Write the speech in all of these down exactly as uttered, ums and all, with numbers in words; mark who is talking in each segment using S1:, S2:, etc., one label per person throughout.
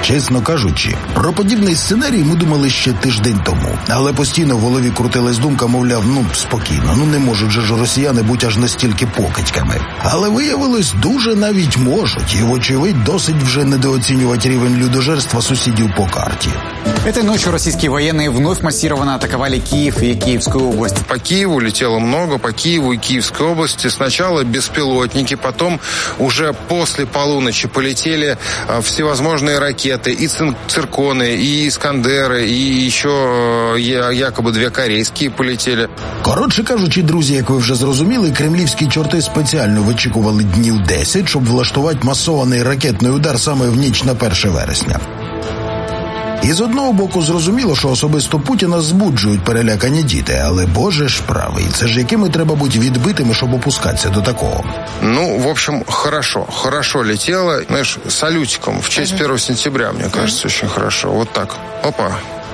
S1: Чесно кажучи, про подібний сценарій ми думали ще тиждень тому. Але постійно в голові крутилась думка, мовляв, ну, спокійно, ну не можуть же ж росіяни бути аж настільки покидьками. Але виявилось, дуже навіть можуть. І, вочевидь, досить вже недооцінювати рівень людожерства сусідів по карті.
S2: Этой ночью российские военные вновь массированно атаковали Киев и Киевскую область.
S3: По Киеву летело много, по Киеву и Киевской области. Сначала беспилотники, потом уже после полуночи полетели всевозможные ракеты, и цирконы, и Искандеры, и еще якобы две корейские полетели.
S1: Коротше кажучи, друзі, як ви вже зрозуміли, кремлівські чорти спеціально вичікували днів десять, щоб влаштувати масований ракетний удар саме в ніч на перше вересня. І з одного боку зрозуміло, що особисто Путіна збуджують перелякані діти, але боже ж правий, це ж якими треба бути відбитими, щоб опускатися до такого?
S3: Ну, в общем, хорошо, хорошо летело, знаешь, салютиком в честь первого сентября, мне кажется, очень хорошо. Вот так, опа.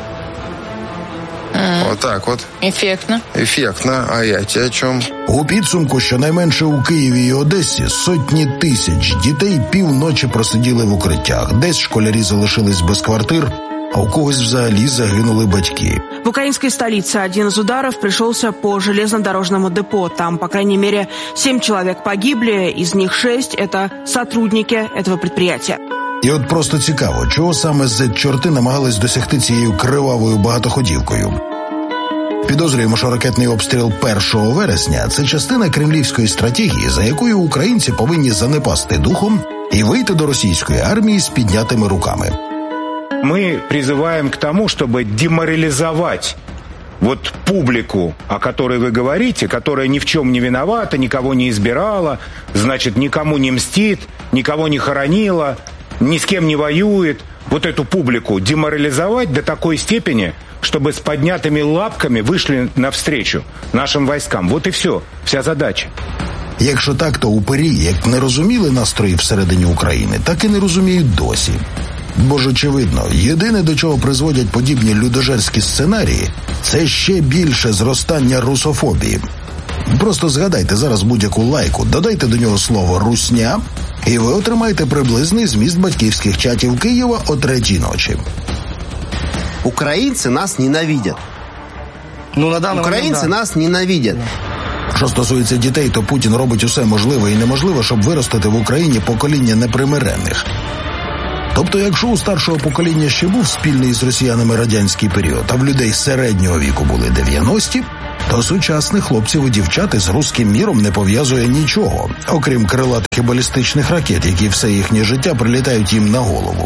S3: Mm. Вот так вот.
S4: Ефектно.
S3: Ефектно. А я тебе о чому?
S1: У підсумку, щонайменше у Києві і Одесі, сотні тисяч дітей півночі просиділи в укриттях. Десь школярі залишились без квартир, а у когось взагалі загинули батьки.
S5: В украинской столице один из ударов пришелся по железнодорожному депо. Там, по крайней мере, семь человек погибли, из них шесть – это сотрудники этого предприятия.
S1: І от просто цікаво, чого саме зет-чорти намагались досягти цією кривавою багатоходівкою. Підозрюємо, що ракетний обстріл першого вересня – це частина кремлівської стратегії, за якою українці повинні занепасти духом і вийти до російської армії з піднятими руками.
S6: Мы призываем к тому, чтобы деморализовать вот публику, о которой вы говорите, которая ни в чем не виновата, никого не избирала, значит, никому не мстит, никого не хоронила, ни с кем не воюет. Вот эту публику деморализовать до такой степени, чтобы с поднятыми лапками вышли навстречу нашим войскам. Вот и все, вся задача.
S1: Якщо так, то упирі, як не розуміли настрої всередині України, так і не розуміють досі. Бо ж очевидно, єдине, до чого призводять подібні людожерські сценарії, це ще більше зростання русофобії. Просто згадайте зараз будь-яку лайку, додайте до нього слово «русня», і ви отримаєте приблизний зміст батьківських чатів Києва о третій ночі.
S7: Українці нас ненавидять.
S8: Ну, на даний
S7: Українці
S8: момент,
S7: нас ненавидять.
S1: Що стосується дітей, то Путін робить усе можливе і неможливе, щоб виростити в Україні покоління непримиренних. Тобто, якщо у старшого покоління ще був спільний з росіянами радянський період, а в людей середнього віку були дев'яності, то сучасних хлопців і дівчат із руським міром не пов'язує нічого, окрім крилатих балістичних ракет, які все їхнє життя прилітають їм на голову.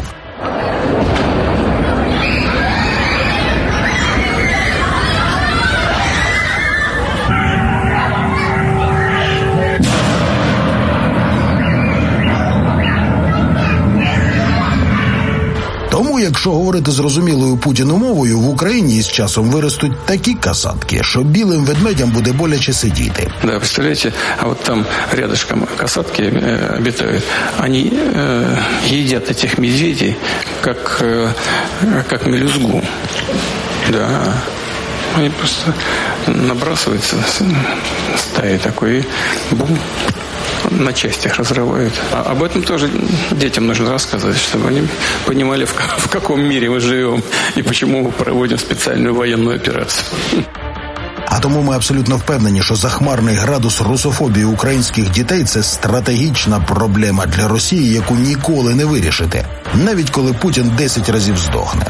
S1: Тому, якщо говорити зрозумілою Путіну мовою, в Україні із часом виростуть такі касатки, що білим ведмедям буде боляче сидіти.
S9: Да, представляете, а вот там рядышком касатки э, обитают. Они э, едят этих медведей, как, э, как мелюзгу. Да. Они просто набрасываются стаей такой, и бум, на частях разрывают. А об этом тоже детям нужно рассказывать, чтобы они понимали, в, в каком мире мы живем и почему мы проводим специальную военную операцию.
S1: А тому ми абсолютно впевнені, що захмарний градус русофобії українських дітей – це стратегічна проблема для Росії, яку ніколи не вирішити, навіть коли Путін десять разів здохне.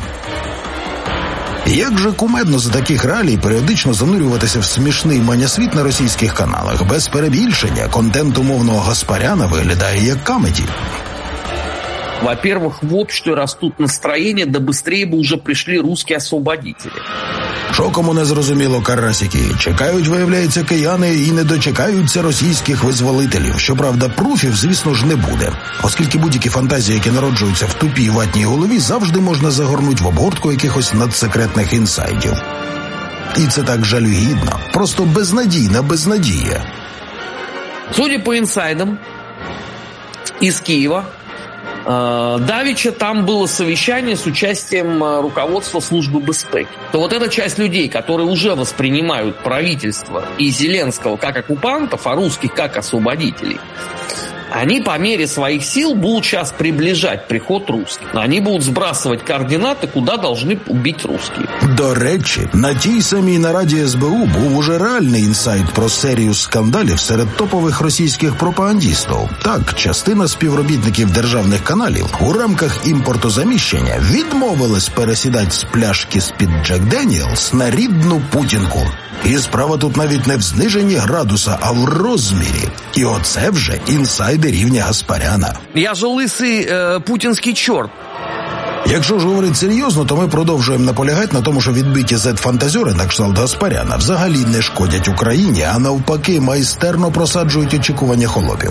S1: Як же кумедно за таких реалій періодично занурюватися в смішний манясвіт на російських каналах. Без перебільшення, контент умовного Гаспаряна виглядає як камеді.
S10: Во-первых, в обществе растут настроения, да быстрее бы уже пришли русские освободители.
S1: Що кому не зрозуміло, карасики? Чекають, виявляється, кияни і не дочекаються російських визволителів. Щоправда, пруфів, звісно ж, не буде. Оскільки будь-які фантазії, які народжуються в тупій ватній голові, завжди можна загорнути в обгортку якихось надсекретних інсайдів. І це так жалюгідно. Просто безнадійна безнадія.
S10: Судя по инсайдам из Киева, давеча там было совещание с участием руководства службы безпеки. То вот эта часть людей, которые уже воспринимают правительство и Зеленского как оккупантов, а русских как освободителей, Они по мере своих сил будут сейчас приближать приход русских. Они будут сбрасывать координаты, куда должны бить русские.
S1: До речі, на тій самій нараді ес бе у був уже реальний інсайт про серію скандалів серед топових російських пропагандістів. Так, частина співробітників державних каналів у рамках імпортозаміщення відмовилась пересідати з пляшки з-під Джек Деніелс на рідну путінку. І справа тут навіть не в зниженні градуса, а в розмірі. І оце вже інсайди рівня Гаспаряна.
S10: Я же лисий е, путінський чорт.
S1: Якщо ж говорити серйозно, то ми продовжуємо наполягати на тому, що відбиті зет-фантазьори на кшталт Гаспаряна взагалі не шкодять Україні, а навпаки майстерно просаджують очікування холопів.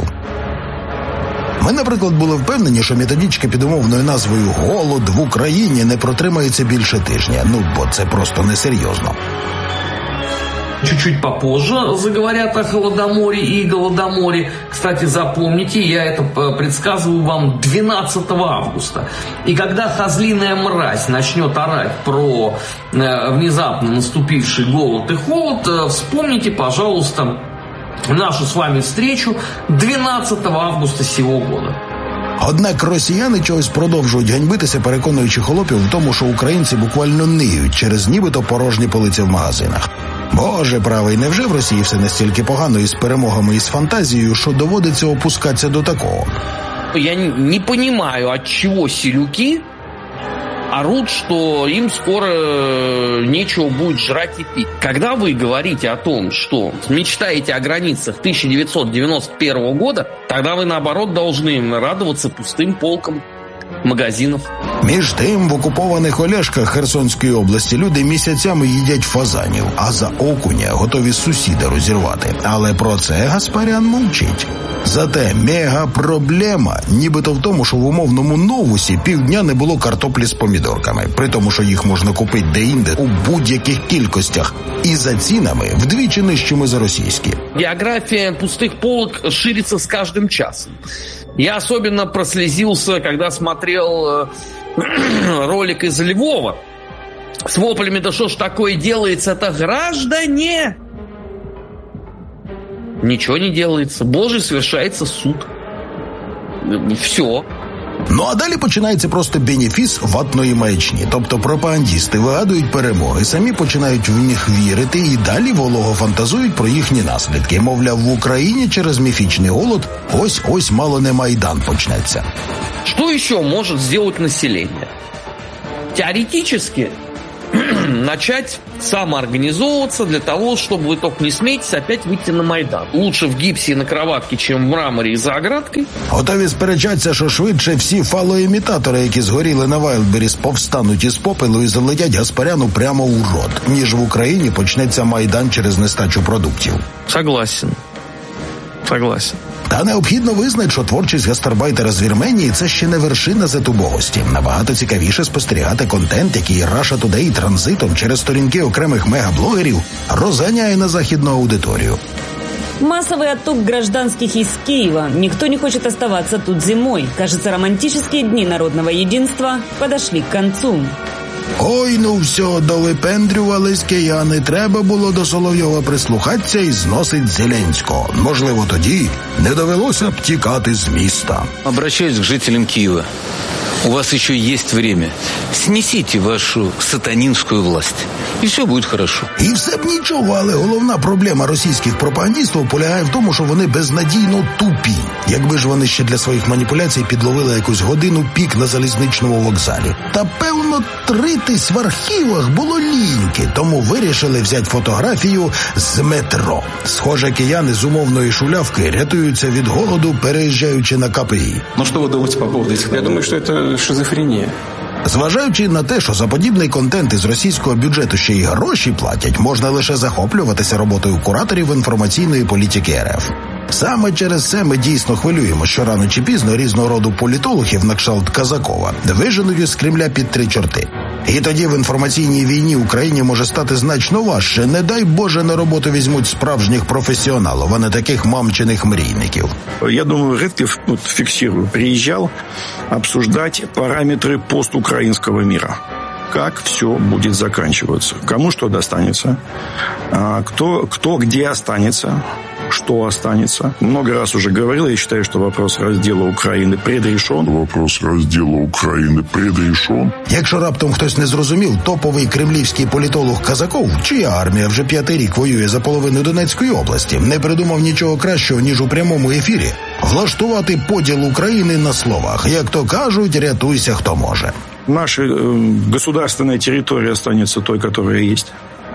S1: Ми, наприклад, були впевнені, що методичка під умовною назвою «Голод в Україні» не протримається більше тижня. Ну, бо це просто несерйозно.
S10: Чуть-чуть попозже заговорят о Холодоморе и Голодоморе. Кстати, запомните, я это предсказываю вам двенадцатого августа. И когда козлиная мразь начнет орать про внезапно наступивший голод и холод, вспомните, пожалуйста, нашу с вами встречу двенадцатого августа сего года.
S1: Однак росіяни чогось продовжують ганьбитися, переконуючи холопів в тому, що українці буквально ниють через нібито порожні полиці в магазинах. Боже правий, невже в Росії все настільки погано із перемогами і з фантазією, що доводиться опускатися до такого?
S10: Я не понимаю, от чего селюки орут, что им скоро нечего будет жрать и пить. Когда вы говорите о том, что мечтаете о границах тысяча девятьсот девяносто первого года, тогда вы, наоборот, должны радоваться пустым полкам магазинів.
S1: Між тим, в окупованих Олешках Херсонської області люди місяцями їдять фазанів, а за окуня готові сусіда розірвати. Але про це Гаспарян мовчить. Зате мега-проблема нібито в тому, що в умовному Новусі півдня не було картоплі з помідорками, при тому, що їх можна купити де-інде у будь-яких кількостях і за цінами вдвічі нижчими за російські.
S10: Географія пустих полок шириться з кожним часом. Я особенно прослезился, когда смотрел э, ролик из Львова с воплями: да что ж такое делается, это граждане! Ничего не делается. Боже, совершается суд. Все.
S1: Ну а далі починається просто бенефіс ватної маячні. Тобто пропагандісти вигадують перемоги, самі починають в них вірити і далі волого фантазують про їхні наслідки. Мовляв, в Україні через міфічний голод ось-ось мало не Майдан почнеться.
S10: Что еще может сделать население? Теоретически начать самоорганизовываться для того, чтобы, вы только не смейтесь, опять выйти на Майдан. Лучше в гипсе и на кроватке, чем в мраморе и за оградкой.
S1: Готові сперечатися, що швидше всі фалоімітатори, які згоріли на Вайлдберріс, повстануть із попелу і залетять Гаспаряну прямо у рот, ніж в Україні почнеться Майдан через нестачу продуктів.
S10: Согласен. Согласен.
S1: Та необхідно визнати, що творчість гастарбайтера з Вірменії – це ще не вершина зетубогості. Набагато цікавіше спостерігати контент, який Russia Today транзитом через сторінки окремих мегаблогерів розганяє на західну аудиторію.
S4: Массовый отток гражданских из Киева. Никто не хочет оставаться тут зимой. Кажется, романтические дни народного единства подошли к концу.
S1: Ой, ну все, довипендрювались кияни. Треба було до Соловйова прислухатися і зносить Зеленського. Можливо, тоді не довелося б тікати з міста.
S7: Обращаюсь к жителям Киева. У вас еще есть время. Снесите вашу сатанинскую власть. І все буде хорошо.
S1: І все б нічого, але головна проблема російських пропагандістів полягає в тому, що вони безнадійно тупі. Якби ж вони ще для своїх маніпуляцій підловили якусь годину пік на залізничному вокзалі. Та, певно, тритись в архівах було ліньки, тому вирішили взяти фотографію з метро. Схоже, кияни з умовної шулявки рятуються від голоду, переїжджаючи на ка пе і.
S11: Ну, що ви думаєте по поводу цих? Я думаю, що це шизофренія.
S1: Зважаючи на те, що за подібний контент із російського бюджету ще й гроші платять, можна лише захоплюватися роботою кураторів інформаційної політики ер еф. Саме через це ми дійсно хвилюємо, що рано чи пізно різного роду політологів на кшталт Казакова виженуть із Кремля під три чорти. І тоді в інформаційній війні Україні може стати значно важче. Не дай Боже, на роботу візьмуть справжніх професіоналів, а не таких мамчиних мрійників.
S12: Я думаю, Редкив, вот, фиксирую, приезжал обсуждать параметры постукраинского мира. Как все будет заканчиваться, кому что достанется, кто, кто где останется, что останется. Много раз уже говорил, я считаю, что вопрос раздела Украины предрешен.
S13: Вопрос раздела України предрешен.
S1: Якщо раптом хтось не зрозумів, топовий кремлівський політолог Казаков, чия армія вже п'ятий рік воює за половину Донецької області, не придумав нічого кращого, ніж у прямому ефірі влаштувати поділ України на словах. Як то кажуть, рятуйся, хто може.
S12: Наша э, государственная территория останется той, которая есть.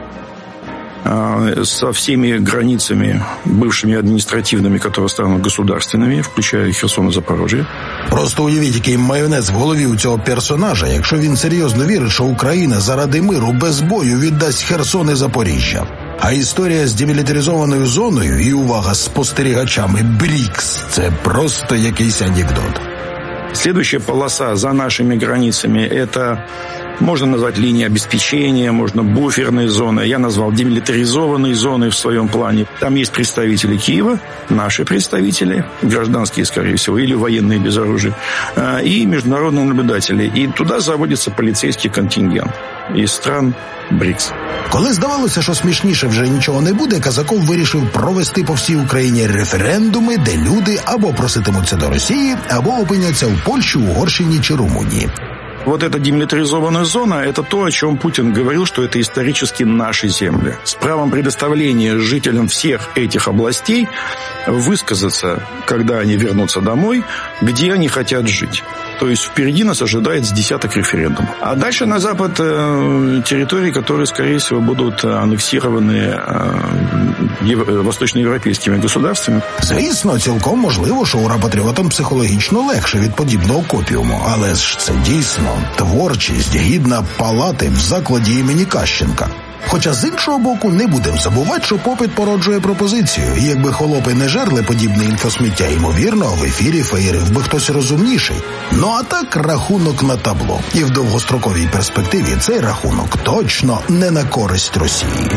S12: Э, со всеми границами, бывшими административными, которые станут государственными, включая Херсон и Запорожье.
S1: Просто уявіть, який майонез в голові у цього персонажа, якщо він серйозно вірить, що Україна заради миру без бою віддасть Херсон і Запоріжжя. А історія з демілітаризованою зоною і, увага, спостерігачами БРІКС – це просто якийсь анекдот.
S12: Следующая полоса за нашими границами – это, можно назвать, линия обеспечения, можно буферные зоны. Я назвал демилитаризованные зоны в своем плане. Там есть представители Киева, наши представители, гражданские, скорее всего, или военные без оружия, и международные наблюдатели. И туда заводится полицейский контингент из стран БРІКС.
S1: Коли здавалося, що смішніше вже нічого не буде, Казаков вирішив провести по всій Україні референдуми, де люди або проситимуться до Росії, або опиняться в Польщі, Угорщині чи Румунії.
S12: Вот эта демилитаризованная зона – это то, о чем Путин говорил, что это исторически наши земли. С правом предоставления жителям всех этих областей высказаться, когда они вернутся домой, где они хотят жить. То есть впереди нас ожидает с десяток референдумов. А дальше на запад э, территории, которые, скорее всего, будут аннексированы э, восточноєвропейськими государствами.
S1: Звісно, цілком можливо, що ура-патріотам психологічно легше від подібного копіуму. Але ж це дійсно творчість, гідна палати в закладі імені Кащенка. Хоча, з іншого боку, не будемо забувати, що попит породжує пропозицію. І якби холопи не жерли подібне інфосміття, ймовірно, в ефірі феєрив би хтось розумніший. Ну а так, рахунок на табло. І в довгостроковій перспективі цей рахунок точно не на користь Росії.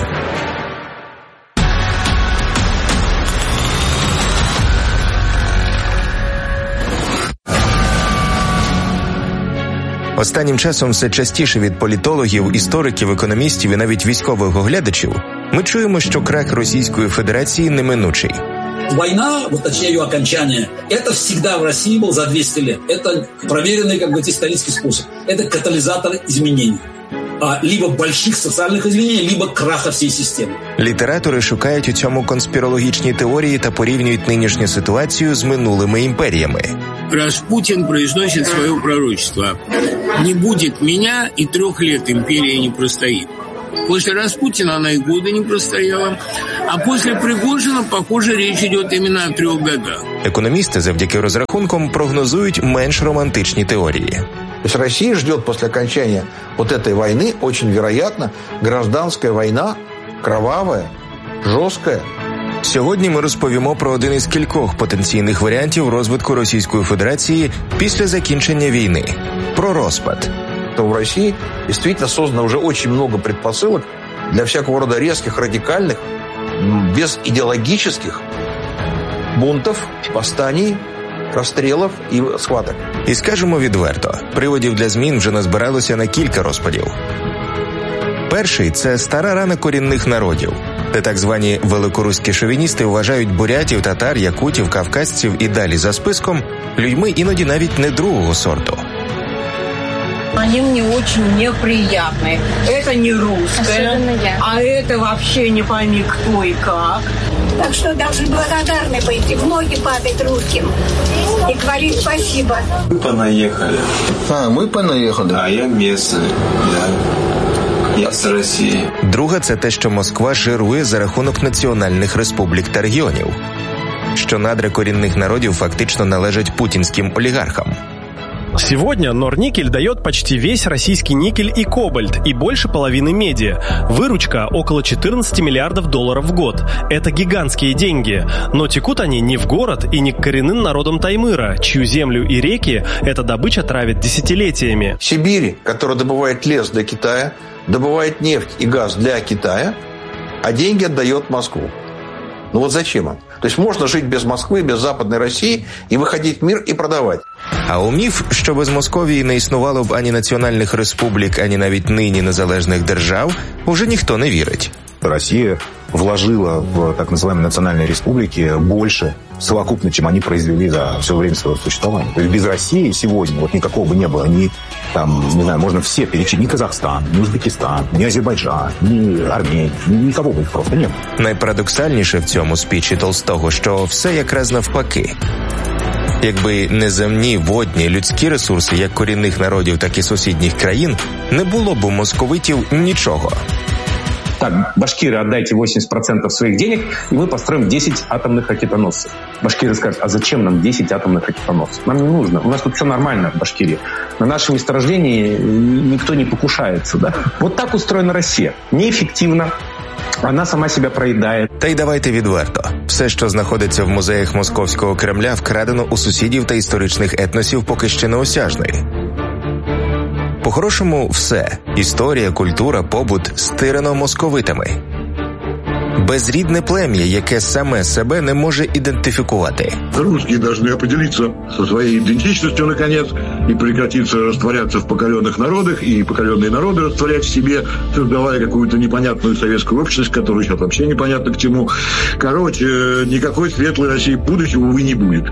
S14: Останнім часом все частіше від політологів, істориків, економістів і навіть військових оглядачів ми чуємо, що крах Російської Федерації неминучий.
S15: Война, вот точнее ее окончание, это всегда в России был за двести лет. Это проверенный, как говорится, исторический способ. Это катализатор изменений. Либо больших соціальних изменений, либо краха всієї системи.
S14: Літератори шукають у цьому конспірологічні теорії та порівнюють нинішню ситуацію з минулими імперіями.
S16: Распутин произносит свое пророчество. «Не будет меня, и трех лет империя не простоит». После Распутина она и года не простояла, а после Пригожина, похоже, речь идет именно о трех годах.
S14: Економісти завдяки розрахункам прогнозують менш романтичні теорії.
S17: То есть Россия ждет после окончания вот этой войны, очень вероятно, гражданская война, кровавая, жесткая.
S14: Сьогодні ми розповімо про один із кількох потенційних варіантів розвитку Російської Федерації після закінчення війни – про розпад.
S17: В России действительно создано уже очень много предпосылок для всякого рода резких, радикальных, без идеологических бунтов, восстаний, розстрілів і схваток.
S14: І скажемо відверто, приводів для змін вже назбиралося на кілька розпадів. Перший – це стара рана корінних народів, де так звані великоруські шовіністи вважають бурятів, татар, якутів, кавказців і далі за списком людьми іноді навіть не другого сорту.
S18: Они мне очень неприятны. Это не русское, а это вообще не пойми кто и как.
S19: Так что должны благодарны быть, в ноги падать русским и говорить спасибо.
S11: Мы понаехали.
S17: А, мы понаехали.
S11: А я местный, да. Я з Росії.
S14: Друга – це те, що Москва жирує за рахунок національних республік та регіонів, що надра корінних народів фактично належать путінським олігархам.
S20: Сегодня Норникель дает почти весь российский никель и кобальт и больше половины меди. Выручка около четырнадцать миллиардов долларов в год. Это гигантские деньги. Но текут они не в город и не к коренным народам Таймыра, чью землю и реки эта добыча травит десятилетиями.
S17: Сибири, которая добывает лес для Китая, добывает нефть и газ для Китая, а деньги отдает Москву. Ну вот зачем им? То есть можно жить без Москвы, без Западной России и выходить в мир и продавать.
S14: А у міф, що без Московії не існувало б ані національних республік, ані навіть нині незалежних держав, уже ніхто не вірить.
S6: Россия вложила в так называемые национальные республики больше совокупно, чем они произвели за все время своего существования. То есть без России сегодня вот никакого бы не было. Ни, там, не знаю, можно все перечислить. Ни Казахстан, ни Узбекистан, ни Азербайджан, ни Армения. Никого бы их просто не было.
S14: Найпарадоксальніше в цьому спічі Толстого, що все якраз навпаки. Якби неземні, водні, людські ресурси як корінних народів, так і сусідніх країн, не було б у московитів нічого.
S21: Так, башкиры, отдайте восемьдесят процентов своих денег, и мы построим десять атомных ракетоносцев. Башкиры скажут, а зачем нам десять атомных ракетоносцев? Нам не нужно, у нас тут все нормально в Башкирии. На нашем месторождении никто не покушается, да? Вот так устроена Россия. Неэффективно. Вона сама себе проїдає.
S14: Та й давайте відверто. Все, що знаходиться в музеях Московського Кремля, вкрадено у сусідів та історичних етносів поки ще неосяжної. По-хорошому, все – історія, культура, побут – стирано московитами. Безрідне плем'я, яке саме себе не може ідентифікувати.
S13: Русские должны определиться со своей идентичностью, наконец, и прекратиться растворяться в покоренных народах, и покоренные народы растворять в себе, создавая какую-то непонятную советскую общность, которая сейчас вообще непонятно к чему. Короче, никакой светлой России будущего, увы, не будет.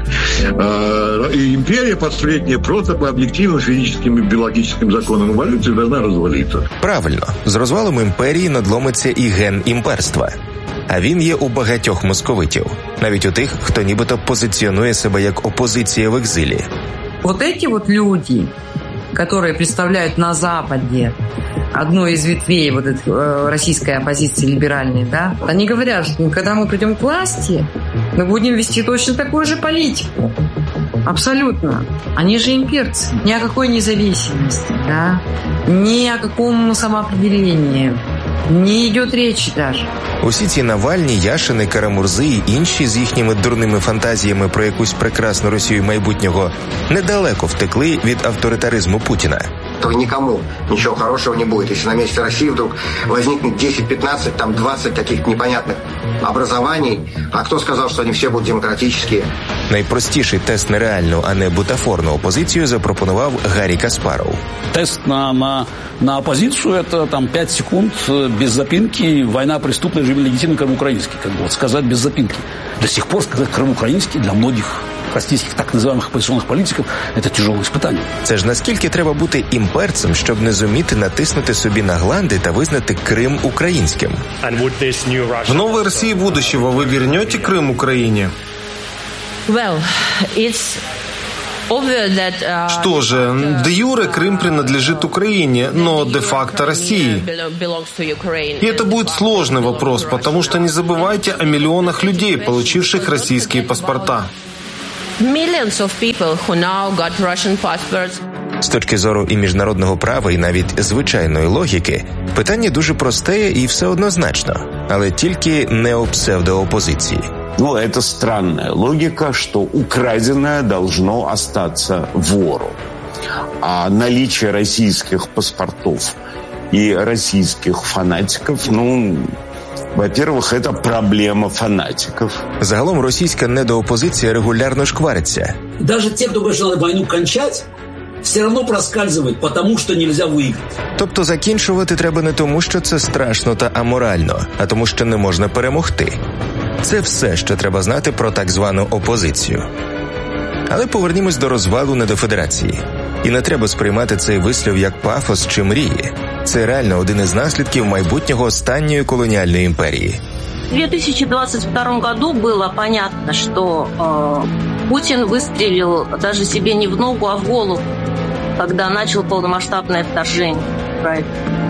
S13: И империя последняя просто по объективным физическим и биологическим законам эволюции должна развалиться.
S14: Правильно. З розвалом імперії надломиться і ген імперства. А він є у багатьох московитів. Навіть у тих, хто нібито позиціонує себе як опозиція в екзилі.
S22: Вот эти вот люди, которые представляют на Западе одну из ветвей вот этой э, российской оппозиции либеральной, да, они говорят, что когда мы придем к власти, мы будем вести точно такую же политику. Абсолютно. Они же имперцы. Ни о какой независимости, да, ни о каком самоопределении. Не йде речі даже.
S14: Усі ці Навальні, Яшини, Карамурзи і інші з їхніми дурними фантазіями про якусь прекрасну Росію майбутнього недалеко втекли від авторитаризму Путіна.
S23: То никому ничего хорошего не будет, если на месте России вдруг возникнет десять, пятнадцать, там двадцать каких-то непонятных образований. А кто сказал, что они все будут демократические?
S14: Найпростіший тест на реальну, а не бутафорну опозицію запропонував Гаррі Каспаров.
S24: Тест на, на, на оппозицию – это там пять секунд без запинки. Война преступная, режим легитимный, Крым украинский. Как бы вот сказать без запинки. До сих пор сказать Крым украинский для многих российских так называемых оппозиционных политиков – это тяжелое испытание.
S14: Це ж наскільки треба бути імперцем, щоб не зуміти натиснути собі на гланди та визнати Крим українським?
S25: В новой России будущего вы вернете Крым Украине?
S26: Well, it's obvious that, uh,
S25: Что же, де юре Крым принадлежит Украине, но де-факто России. И это будет сложный вопрос, потому что не забывайте о миллионах людей, получивших российские паспорта.
S26: Millions of people who now got Russian passports.
S14: З точки зору і міжнародного права, і навіть звичайної логіки, питання дуже просте і все однозначно, але тільки не у псевдоопозиції.
S27: Ну, это странная логика, что украденное должно остаться вору. А наличие российских паспортов и российских фанатиков, ну... Во-первых, это проблема фанатиков.
S14: Загалом російська недоопозиція регулярно шквариться.
S15: Даже те, кто говорит, что надо войну кончать, все равно проскальзывает, потому что нельзя выиграть.
S14: Тобто закінчувати треба не тому, що це страшно та аморально, а тому, що не можна перемогти. Це все, що треба знати про так звану опозицію. Але повернімось до розвалу недофедерації. І не треба сприймати цей вислів як пафос чи мрії. Це реально один із наслідків майбутнього останньої колоніальної імперії.
S26: В две тысячи двадцать втором году было понятно, что э, Путин выстрелил даже себе не в ногу, а в голову, когда начал полномасштабное вторжение. Right.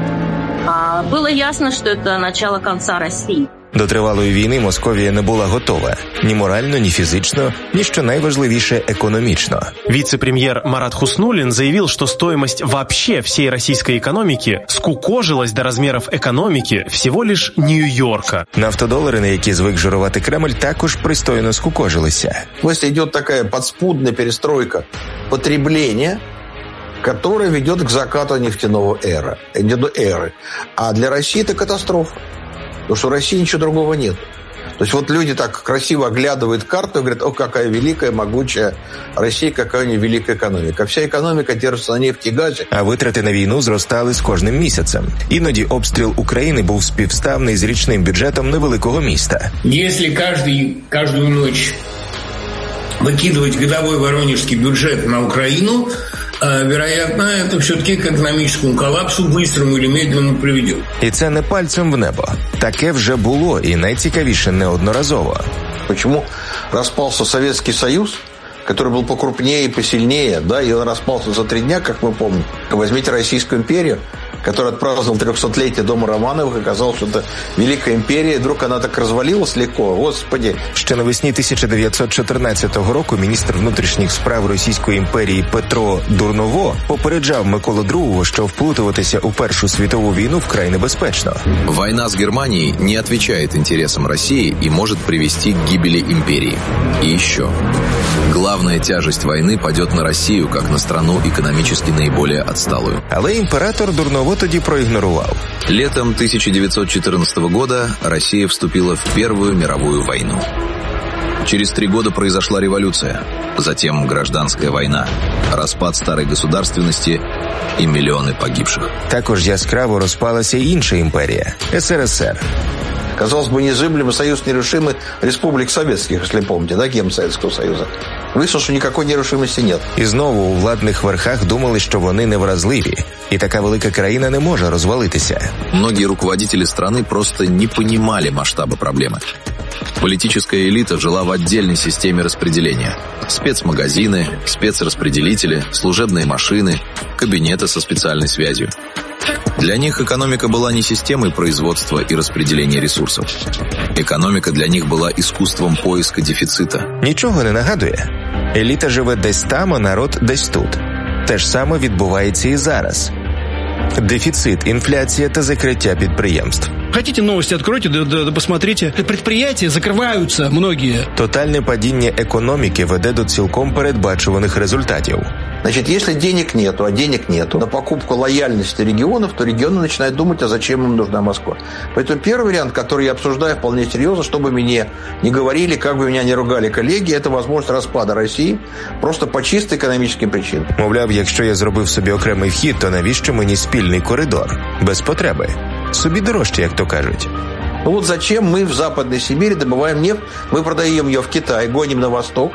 S26: А было ясно, что это начало конца России.
S14: До тривалої війни Московія не була готова ні морально, ні фізично, ні, що найважливіше, економічно.
S20: Вице-премьер Марат Хуснуллин заявил, что стоимость вообще всей российской экономики скукожилась до размеров экономики всего лишь Нью-Йорка.
S14: Нафтодолари, на які звик жирувати Кремль, також пристойно скукожилися.
S17: Если идет такая подспудная перестройка потребления, которая ведет к закату нефтяного эра, эры. А для России это катастрофа. Потому что в России ничего другого нет. То есть вот люди так красиво оглядывают карту и говорят: о, какая великая, могучая Россия, какая у нее великая экономика. Вся економіка держиться на нефті і газі.
S14: А витрати на війну зростали з кожним місяцем. Іноді обстріл України був співставний з річним бюджетом невеликого міста.
S16: Якщо кожну, кожну ніч викидувати годовой воронежский бюджет на Украину, вероятно, это все-таки к экономическому коллапсу быстрому или медленному приведет.
S14: І це не пальцем в небо. Таке вже було, і найцікавіше неодноразово.
S17: Почему распался Советский Союз, который был покрупнее и посильнее, да, и он распался за три дня, как мы помним. Возьмите Российскую империю, который отпраздновал трехсотлетие дома Романовых, и казалось, что это великая империя, и вдруг она так развалилась легко. Господи.
S14: Ще навесні тисяча дев'ятсот чотирнадцятого року міністр внутрішніх справ Російської імперії Петро Дурново попереджав Миколу другого, що вплутуватися у Першу світову війну вкрай небезпечно.
S2: Война с Германией не отвечает интересам России и может привести к гибели империи. И еще. Главная тяжесть войны падет на Россию, как на страну экономически наиболее отсталую.
S14: Але імператор Дурново тоді проігнорував.
S2: Летом тысяча девятьсот четырнадцатого года Россия вступила в Первую мировую войну. Через три года произошла революция, затем гражданская война, распад старой государственности и миллионы погибших.
S14: Також яскраво розпалася інша імперія – ес ер ес ер.
S17: Казалось бы, незыблемый союз нерушимый республик советских, если помните, да, гимн Советского Союза. Выяснилось, що ніякої нерушимості нет.
S14: І знову у владних верхах думали, що вони невразливі, і така велика країна не може розвалитися.
S2: Многие руководители страны просто не понимали масштаба проблемы. Политическая элита жила в отдельной системе распределения. Спецмагазины, спецраспределители, служебные машины, кабинеты со специальной связью. Для них экономика была не системой производства и распределения ресурсов. Экономика для них была искусством поиска дефицита.
S14: Нічого не нагадує? Еліта живе десь там, а народ десь тут. Те ж саме відбувається і зараз. Дефіцит, інфляція та закриття підприємств.
S3: Хотите новости, откройте, да, да, да посмотрите. Предприятия закриваються, многие.
S14: Тотальне падіння економіки веде до цілком передбачуваних результатів.
S17: Значит, если денег нету, а денег нету, на покупку лояльности регионов, то регионы начинают думать, а зачем им нужна Москва. Поэтому первый вариант, который я обсуждаю вполне серьезно, чтобы мне не говорили, как бы меня не ругали коллеги, это возможность распада России просто по чисто экономическим причинам.
S14: Мовляв, якщо я зробив собі окремий вхід, то навіщо мені спільний коридор? Без потреби. Собі дорожче, як то кажуть.
S17: Ну вот зачем мы в Западной Сибири добываем нефть, мы продаем ее в Китай, гоним на восток,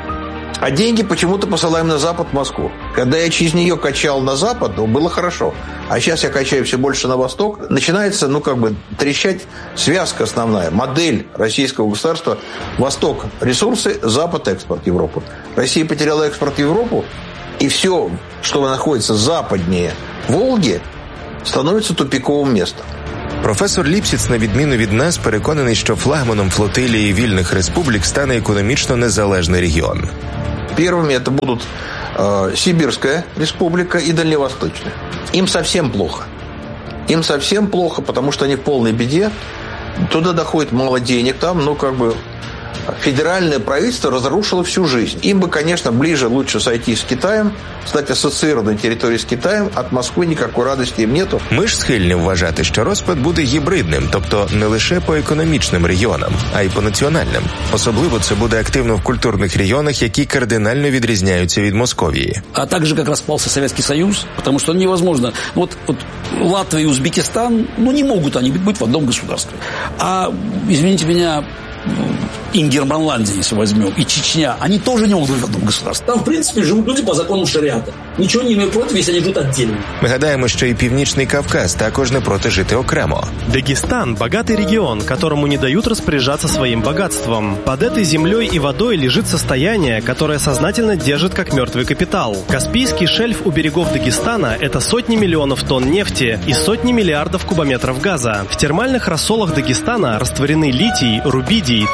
S17: а деньги почему-то посылаем на Запад, в Москву. Когда я через нее качал на Запад, ну, было хорошо. А сейчас я качаю все больше на Восток. Начинается, ну, как бы трещать связка основная, модель российского государства. Восток – ресурсы, Запад – экспорт в Европу. Россия потеряла экспорт в Европу, и все, что находится западнее Волги, становится тупиковым местом.
S14: Професор Ліпсіц, на відміну від нас, переконаний, що флагманом флотилії вільних республік стане економічно незалежний регіон.
S17: Первыми это будут э, Сибирская республика и Дальневосточная. Им совсем плохо. Им совсем плохо, потому что они в полной беде. Туда доходит мало денег, там, ну, как бы, федеральное правительство разрушило всю жизнь. Им бы, конечно, ближе, лучше сойти с Китаем, стать ассоциированной территорией с Китаем. От Москвы никакой радости им нету.
S14: Ми ж схильні вважати, що розпад буде гібридним, тобто не лише по економічним регіонам, а й по національним. Особливо це буде активно в культурних регіонах, які кардинально відрізняються від Московії.
S24: А так же, как распался Советский Союз, потому что невозможно. Вот, вот Латвия и Узбекистан, ну не могут они быть в одном государстве. А, извините меня, Ингерманландия, если возьмем, и Чечня, они тоже не могут быть в одном государстве.
S15: Там, в принципе, живут люди по закону шариата. Ничего не имею против, если они живут отдельно.
S14: Ми гадаємо, що і Північний Кавказ також не проти жити окремо.
S20: Дагестан – богатый регион, которому не дают распоряжаться своим богатством. Под этой землей и водой лежит состояние, которое сознательно держит как мертвый капитал. Каспийский шельф у берегов Дагестана – это сотни миллионов тонн нефти и сотни миллиардов кубометров газа. В термальных рассолах Дагестана растворены литий, рубидий, цезий,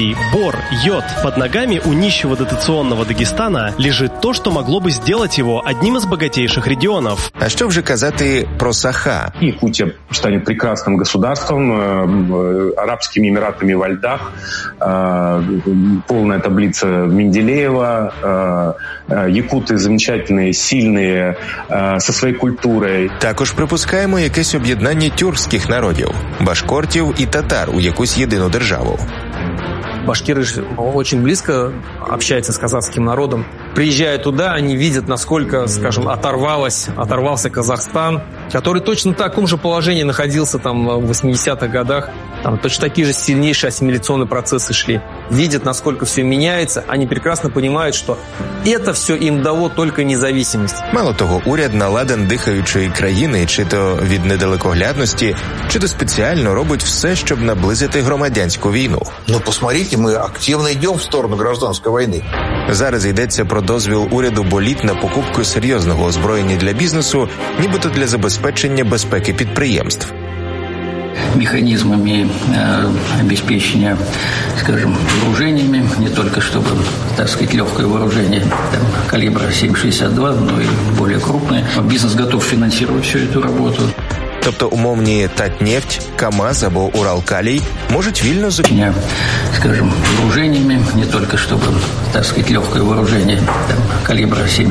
S20: калий, бор, йод. Под ногами у нищего дотационного Дагестана лежит то, что могло бы сделать его одним из богатейших регионов.
S14: А що вже казати про Саха?
S21: Якутия станет прекрасным государством, э, Арабскими Эмиратами во льдах, э, полная таблица Менделеева, э, э, якуты замечательные, сильные, э, со своей культурой.
S14: Також припускаємо якесь об'єднання тюркських народів, башкортів і татар у якусь єдину державу.
S4: Башкиры очень близко общаются с казахским народом. Приезжая туда, они видят, насколько, скажем, оторвалось, оторвался Казахстан, который точно в таком же положении находился там в восьмидесятых годах. Там точно такие же сильнейшие ассимиляционные процессы шли. Видят, насколько все меняется. Они прекрасно понимают, что это все им дало только независимость.
S14: Мало того, уряд наладен дихаючої країни, чи то від недалекоглядності, чи то спеціально робить все, щоб наблизити громадянську війну.
S17: Ну, посмотрите, ми активно йдемо в сторону гражданської війни.
S14: Зараз йдеться про дозвіл уряду боліт на покупку серйозного озброєння для бізнесу, нібито для забезпечення безпеки підприємств.
S5: Механизмами э, обеспечения, скажем, вооружениями, не только чтобы, так сказать, легкое вооружение там, калибра семь шестьдесят два, но и более крупное. Бизнес готов финансировать всю эту работу.
S14: Тобто умовні Татнефть, КАМАЗ або Уралкалій можуть вільно
S5: зупиняти, скажем, вооружениями, не только чтобы, так сказать, легкое вооружение там, калибра семь